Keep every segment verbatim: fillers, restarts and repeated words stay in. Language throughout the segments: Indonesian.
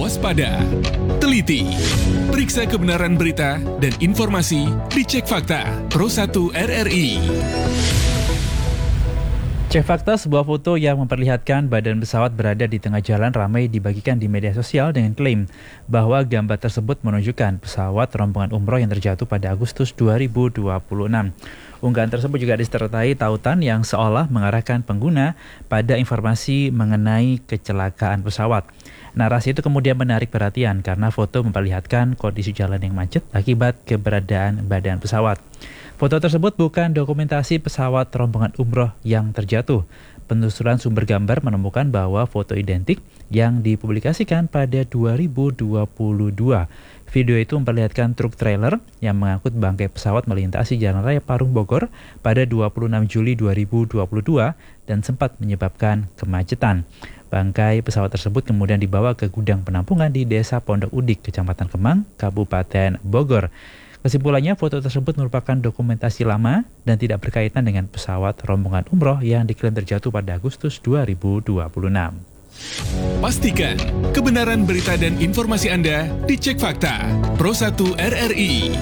waspada, teliti, periksa kebenaran berita dan informasi di Cek Fakta Pro satu R R I. Cek Fakta, sebuah foto yang memperlihatkan badan pesawat berada di tengah jalan ramai dibagikan di media sosial dengan klaim bahwa gambar tersebut menunjukkan pesawat rombongan umroh yang terjatuh pada Agustus dua ribu dua puluh enam. Unggahan tersebut juga disertai tautan yang seolah mengarahkan pengguna pada informasi mengenai kecelakaan pesawat. Narasi itu kemudian menarik perhatian karena foto memperlihatkan kondisi jalan yang macet akibat keberadaan badan pesawat. Foto tersebut bukan dokumentasi pesawat rombongan umroh yang terjatuh. Penelusuran sumber gambar menemukan bahwa foto identik yang dipublikasikan pada dua ribu dua puluh dua. Video itu memperlihatkan truk trailer yang mengangkut bangkai pesawat melintasi Jalan Raya Parung Bogor pada dua puluh enam Juli dua ribu dua puluh dua dan sempat menyebabkan kemacetan. Bangkai pesawat tersebut kemudian dibawa ke gudang penampungan di Desa Pondok Udik, Kecamatan Kemang, Kabupaten Bogor. Kesimpulannya, foto tersebut merupakan dokumentasi lama dan tidak berkaitan dengan pesawat rombongan umroh yang diklaim terjatuh pada Agustus dua ribu dua puluh enam. Pastikan kebenaran berita dan informasi Anda di Cek Fakta Pro satu R R I.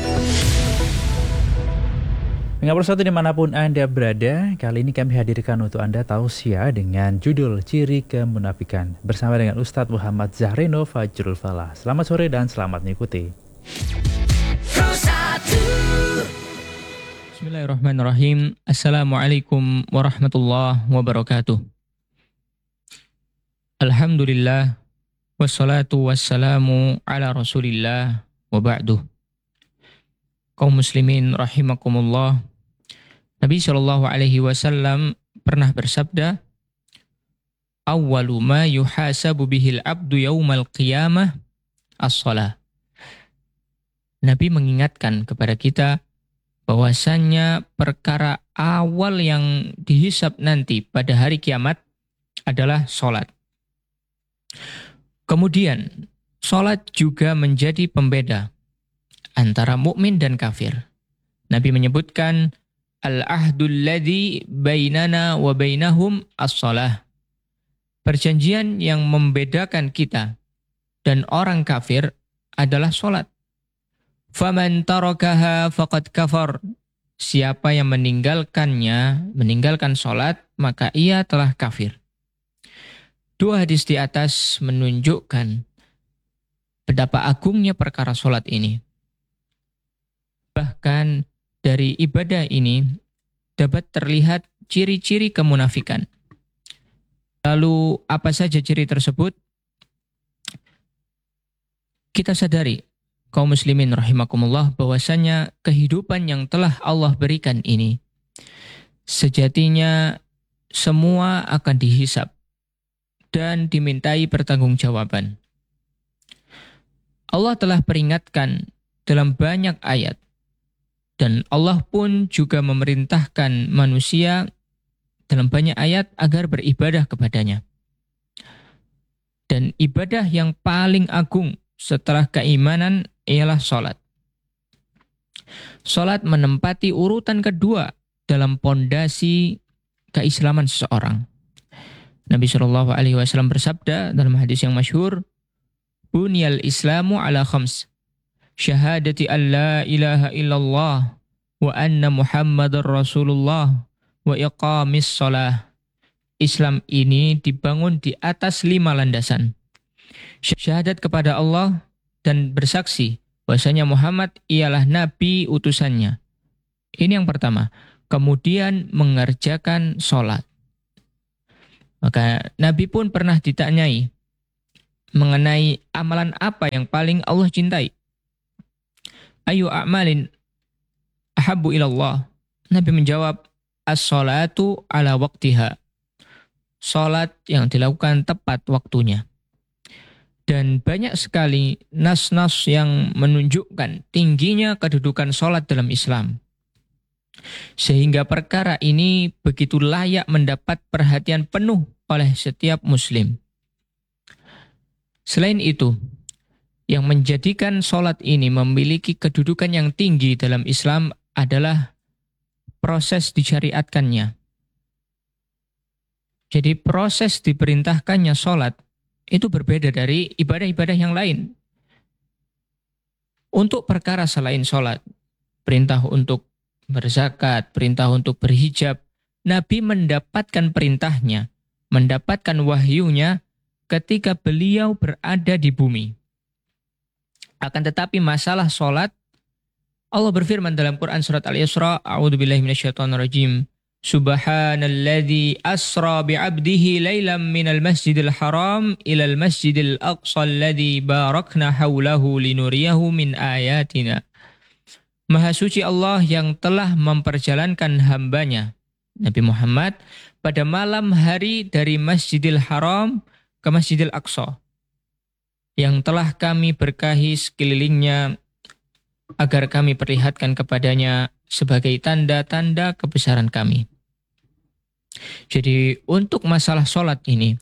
Pendengar Pro satu dimanapun Anda berada, kali ini kami hadirkan untuk Anda tausiah dengan judul Ciri Kemunafikan bersama dengan Ustadz Muhammad Zahreno Fajrul Falah. Selamat sore dan selamat mengikuti. Bismillahirrahmanirrahim. Assalamualaikum warahmatullahi wabarakatuh. Alhamdulillah, wassalatu wassalamu ala rasulillah wa ba'du. Kaum muslimin rahimakumullah, Nabi shallallahu alaihi wasallam pernah bersabda, awwalu ma yuhasabu bihil abdu yaumal qiyamah as-salah. Nabi mengingatkan kepada kita bahwasannya perkara awal yang dihisab nanti pada hari kiamat adalah sholat. Kemudian, sholat juga menjadi pembeda antara mukmin dan kafir. Nabi menyebutkan, al-ahdul ladzi bainana wa bainahum as-shalah. Perjanjian yang membedakan kita dan orang kafir adalah sholat. Faman tarakaha faqad kafar. Siapa yang meninggalkannya, meninggalkan sholat, maka ia telah kafir. Dua hadis di atas menunjukkan betapa agungnya perkara sholat ini. Bahkan dari ibadah ini dapat terlihat ciri-ciri kemunafikan. Lalu apa saja ciri tersebut? Kita sadari, kaum muslimin rahimakumullah, bahwasanya kehidupan yang telah Allah berikan ini sejatinya semua akan dihisab dan dimintai pertanggungjawaban. Allah telah peringatkan dalam banyak ayat, dan Allah pun juga memerintahkan manusia dalam banyak ayat agar beribadah kepadanya. Dan ibadah yang paling agung setelah keimanan ialah sholat. Sholat menempati urutan kedua dalam pondasi keislaman seseorang. Nabi shallallahu alaihi wasallam bersabda dalam hadis yang masyhur, Bunyal Islamu ala khams, syahadati an la ilaha illallah, wa anna Muhammadar Rasulullah, wa iqamis shalah. Islam ini dibangun di atas lima landasan. Syahadat kepada Allah dan bersaksi bahwasanya Muhammad ialah nabi utusannya. Ini yang pertama. Kemudian mengerjakan sholat. Maka Nabi pun pernah ditanyai mengenai amalan apa yang paling Allah cintai. Ayu a'malin ahabbu ilallah. Nabi menjawab, as-salatu ala waqtiha. Salat yang dilakukan tepat waktunya. Dan banyak sekali nas-nas yang menunjukkan tingginya kedudukan salat dalam Islam. Sehingga perkara ini begitu layak mendapat perhatian penuh oleh setiap muslim. Selain itu, yang menjadikan sholat ini memiliki kedudukan yang tinggi dalam Islam adalah proses disyariatkannya. Jadi proses diperintahkannya sholat itu berbeda dari ibadah-ibadah yang lain. Untuk perkara selain sholat, perintah untuk berzakat, perintah untuk berhijab, Nabi mendapatkan perintahnya, mendapatkan wahyunya ketika beliau berada di bumi. Akan tetapi masalah sholat, Allah berfirman dalam Quran surat Al-Isra, A'udzubillahi minasyaitonirrajim. Subhanalladzi asra bi'abdihi laylam minal masjidil haram ilal masjidil aqsa alladzi barakna haulahu linuriyahu min ayatina. Maha suci Allah yang telah memperjalankan hambanya, Nabi Muhammad, pada malam hari dari Masjidil Haram ke Masjidil Aqsa, yang telah kami berkahi sekelilingnya agar kami perlihatkan kepadanya sebagai tanda-tanda kebesaran kami. Jadi untuk masalah sholat ini,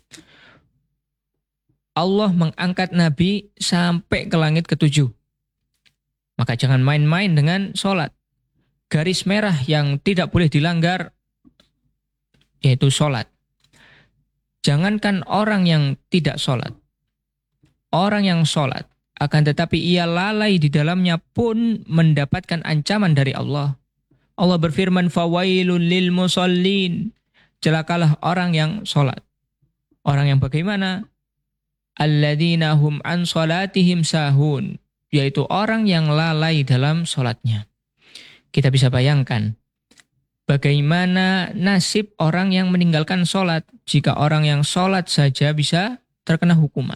Allah mengangkat Nabi sampai ke langit ketujuh. Maka jangan main-main dengan sholat. Garis merah yang tidak boleh dilanggar yaitu sholat. Jangankan orang yang tidak sholat, orang yang sholat akan tetapi ia lalai di dalamnya pun mendapatkan ancaman dari Allah. Allah berfirman, fawailun lil musallin. Celakalah orang yang sholat. Orang yang bagaimana? Alladzina hum an sholatihim sahun. Yaitu orang yang lalai dalam sholatnya. Kita bisa bayangkan bagaimana nasib orang yang meninggalkan sholat jika orang yang sholat saja bisa terkena hukuman.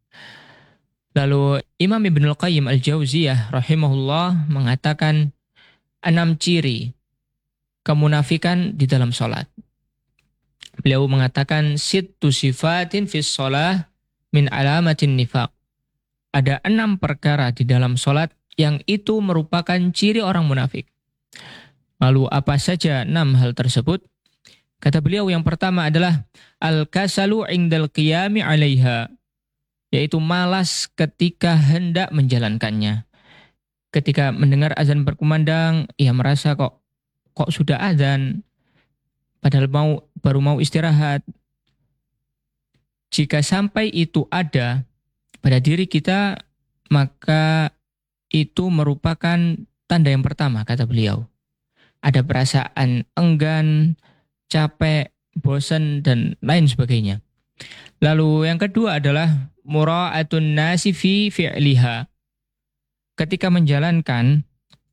Lalu Imam Ibnul Qayyim Al-Jauziyah rahimahullah mengatakan enam ciri kemunafikan di dalam sholat. Beliau mengatakan sittu sifatin fis sholah min alamatin nifaq. Ada enam perkara di dalam sholat yang itu merupakan ciri orang munafik. Lalu apa saja enam hal tersebut? Kata beliau yang pertama adalah al-kasalu indal qiyami alaiha, yaitu malas ketika hendak menjalankannya. Ketika mendengar azan berkumandang, ia merasa kok kok sudah azan, padahal mau baru mau istirahat. Jika sampai itu ada pada diri kita, maka itu merupakan tanda yang pertama, kata beliau. Ada perasaan enggan, capek, bosan, dan lain sebagainya. Lalu yang kedua adalah mura'atun nasi fi fi'liha. Ketika menjalankan,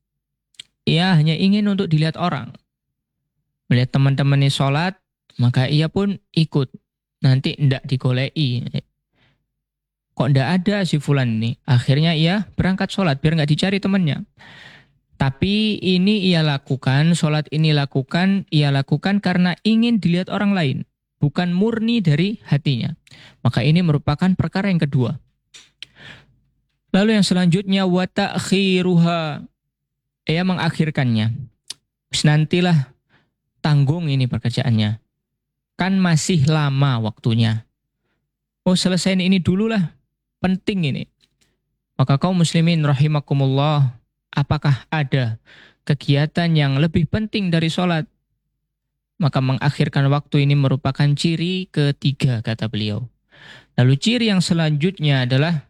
ia hanya ingin untuk dilihat orang. Melihat teman-temannya sholat, maka ia pun ikut. Nanti tidak digolei. Kok tidak ada si fulan ini? Akhirnya ia berangkat sholat biar nggak dicari temannya. Tapi ini ia lakukan, sholat ini lakukan, ia lakukan karena ingin dilihat orang lain. Bukan murni dari hatinya. Maka ini merupakan perkara yang kedua. Lalu yang selanjutnya, wa ta'khiruha. Ia mengakhirkannya. Nantilah, tanggung ini pekerjaannya. Kan masih lama waktunya. Oh, selesaiin ini dululah. Penting ini. Maka kaum muslimin rahimakumullah, apakah ada kegiatan yang lebih penting dari sholat? Maka mengakhirkan waktu ini merupakan ciri ketiga, kata beliau. Lalu ciri yang selanjutnya adalah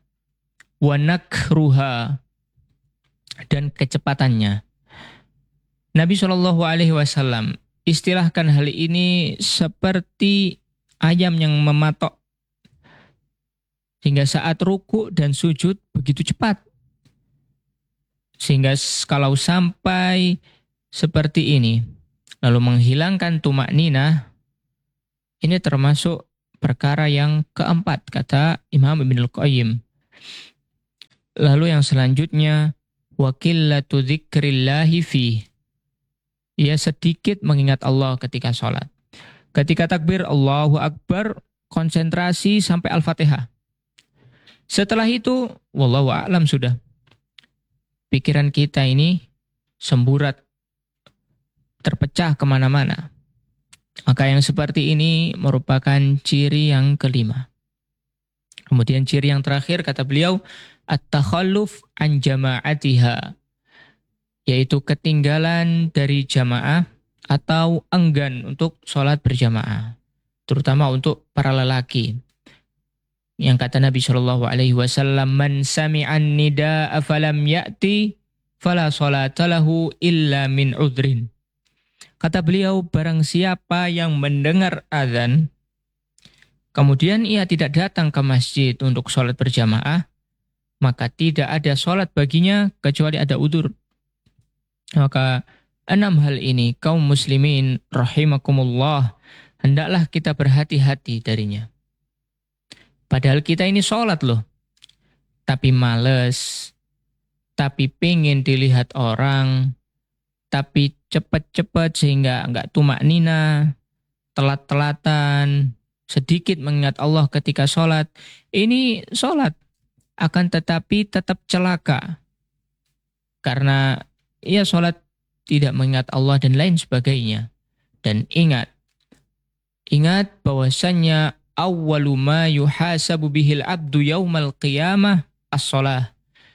wanakruha, dan kecepatannya. Nabi shallallahu alaihi wasallam istilahkan hal ini seperti ayam yang mematok. Sehingga saat ruku dan sujud begitu cepat. Sehingga kalau sampai seperti ini, lalu menghilangkan tumakninah, ini termasuk perkara yang keempat, kata Imam Ibnul Qayyim. Lalu yang selanjutnya, wa qillatu dzikrillahi fi. Ia sedikit mengingat Allah ketika sholat. Ketika takbir Allahu Akbar, konsentrasi sampai Al-Fatihah. Setelah itu, wallahu a'lam sudah. Pikiran kita ini semburat, terpecah kemana-mana. Maka yang seperti ini merupakan ciri yang kelima. Kemudian ciri yang terakhir, kata beliau, at-takhalluf an jama'atiha, yaitu ketinggalan dari jamaah atau enggan untuk sholat berjamaah, terutama untuk para lelaki. Yang kata Nabi Shallallahu Alaihi Wasallam, "Man sami'an nida'a falam ya'ti, fala salata lahu illa min udrin." Kata beliau, barang siapa yang mendengar azan, kemudian ia tidak datang ke masjid untuk sholat berjamaah, maka tidak ada sholat baginya kecuali ada udzur. Maka enam hal ini kaum muslimin rahimakumullah, hendaklah kita berhati-hati darinya. Padahal kita ini sholat loh, tapi males, tapi pengen dilihat orang, tapi cepat-cepat sehingga enggak tumak nina, telat-telatan, sedikit mengingat Allah ketika sholat. Ini sholat, akan tetapi tetap celaka. Karena ia sholat tidak mengingat Allah dan lain sebagainya. Dan ingat, ingat bahwasannya awwalu ma yuhasabu bihil abdu yaumal qiyamah as-shalah.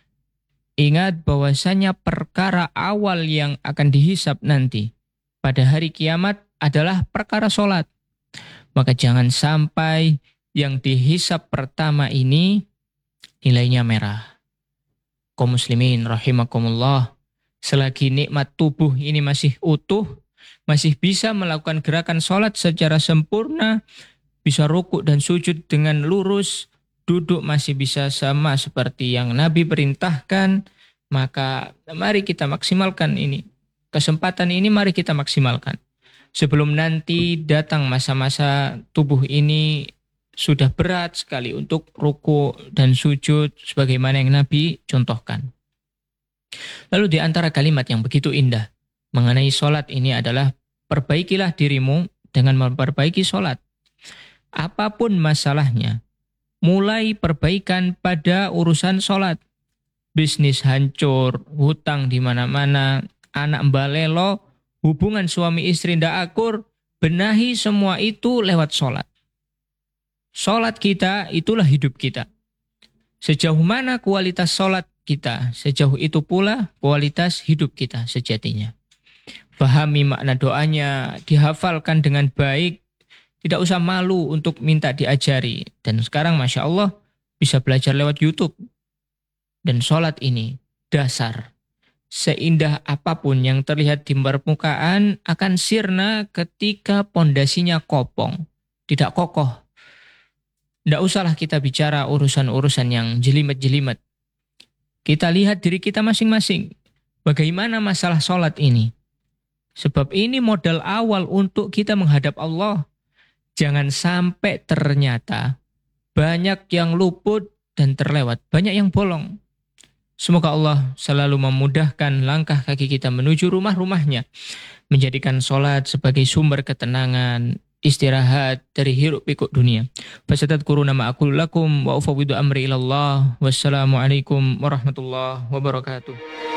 Ingat bahwasanya perkara awal yang akan dihisab nanti pada hari kiamat adalah perkara sholat. Maka jangan sampai yang dihisab pertama ini nilainya merah. Kaum muslimin rahimakumullah, selagi nikmat tubuh ini masih utuh, masih bisa melakukan gerakan sholat secara sempurna, bisa rukuk dan sujud dengan lurus, duduk masih bisa sama seperti yang Nabi perintahkan, maka mari kita maksimalkan ini. Kesempatan ini mari kita maksimalkan. Sebelum nanti datang masa-masa tubuh ini sudah berat sekali untuk rukuk dan sujud sebagaimana yang Nabi contohkan. Lalu di antara kalimat yang begitu indah mengenai sholat ini adalah perbaikilah dirimu dengan memperbaiki sholat. Apapun masalahnya, mulai perbaikan pada urusan sholat. Bisnis hancur, hutang di mana-mana, anak mbalelo, hubungan suami istri ndak akur, benahi semua itu lewat sholat. Sholat kita itulah hidup kita. Sejauh mana kualitas sholat kita, sejauh itu pula kualitas hidup kita sejatinya. Pahami makna doanya, dihafalkan dengan baik, tidak usah malu untuk minta diajari. Dan sekarang Masya Allah bisa belajar lewat YouTube. Dan sholat ini dasar. Seindah apapun yang terlihat di permukaan akan sirna ketika pondasinya kopong. Tidak kokoh. Tidak usahlah kita bicara urusan-urusan yang jelimet-jelimet. Kita lihat diri kita masing-masing. Bagaimana masalah sholat ini. Sebab ini modal awal untuk kita menghadap Allah. Jangan sampai ternyata banyak yang luput dan terlewat. Banyak yang bolong. Semoga Allah selalu memudahkan langkah kaki kita menuju rumah-rumahnya. Menjadikan sholat sebagai sumber ketenangan, istirahat dari hiruk pikuk dunia. Fasatadkuruna ma'akul lakum wa ufawwidu amri ilallah. Wassalamualaikum warahmatullahi wabarakatuh.